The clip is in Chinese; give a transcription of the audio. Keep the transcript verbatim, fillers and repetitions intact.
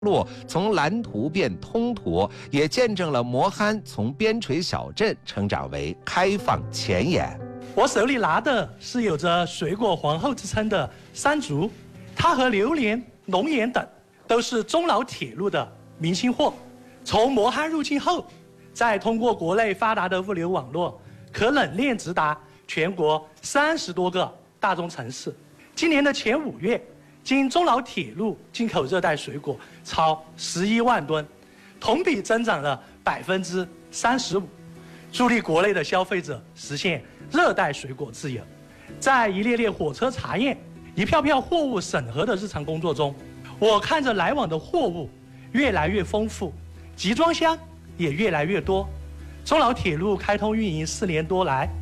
路从蓝图变通途，也见证了磨憨从边陲小镇成长为开放前沿。 我手里拿的是有着水果皇后之称的山竹，它和榴莲、龙眼等都是中老铁路的明星货。从磨憨入境后，再通过国内发达的物流网络，可冷链直达全国三十多个大中城市。今年的前五月，经中老铁路进口热带水果超十一万吨，同比增长了百分之三十五，助力国内的消费者实现热带水果自由。在一列列火车查验、一票票货物审核的日常工作中，我看着来往的货物越来越丰富，集装箱也越来越多。中老铁路开通运营四年多来，